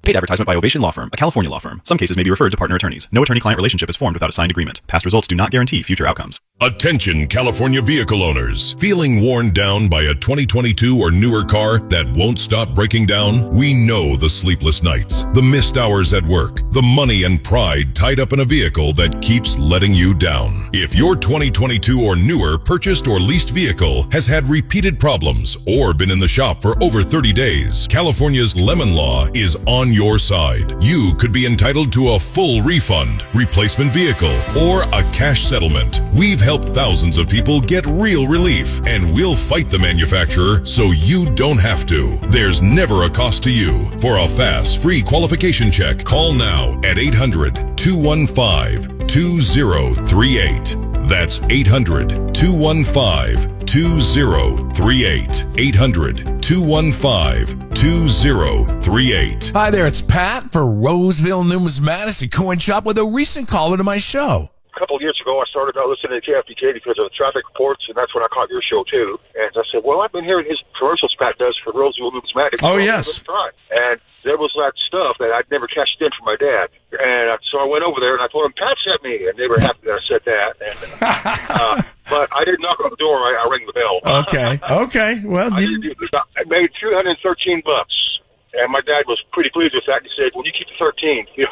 Paid advertisement by Ovation Law Firm, a California law firm. Some cases may be referred to partner attorneys. No attorney-client relationship is formed without a signed agreement. Past results do not guarantee future outcomes. Attention California vehicle owners. Feeling worn down by a 2022 or newer car that won't stop breaking down? We know the sleepless nights, the missed hours at work, the money and pride tied up in a vehicle that keeps letting you down. If your 2022 or newer purchased or leased vehicle has had repeated problems or been in the shop for over 30 days, California's Lemon Law is on your side. You could be entitled to a full refund, replacement vehicle, or a cash settlement. We've helped thousands of people get real relief, and we'll fight the manufacturer so you don't have to. There's never a cost to you. For a fast, free qualification check, call now at 800-215-2038. That's 800-215-2038. 800-215-2038. Hi there, it's Pat for Roseville Numismatics and Coin Shop with a recent caller to my show. A couple of years ago, I started out listening to KFDK because of the traffic reports, and that's when I caught your show, too. And I said, well, I've been hearing his commercials Pat does for Roseville Numismatics. Oh, so yes. let's try. And there was that stuff that I'd never cashed in for my dad. And so I went over there, and I told him, Pat sent me, and they were happy that I said that. And, but I didn't knock on the door. I rang the bell. Okay. Well, I made $313. And my dad was pretty pleased with that. He said, well, you keep the 13. You